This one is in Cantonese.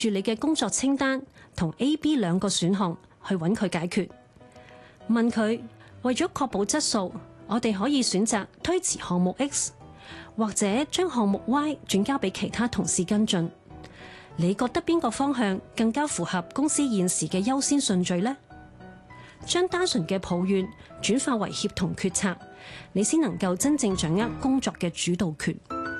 住你嘅工作清單同 A、B 兩個選項去揾佢解決。問佢，為咗確保質素，我哋可以選擇推遲項目 X， 或者將項目 Y 轉交俾其他同事跟進。你覺得邊個方向更加符合公司現時嘅優先順序呢？將單純嘅抱怨轉化為協同決策，你先能夠真正掌握工作嘅主導權。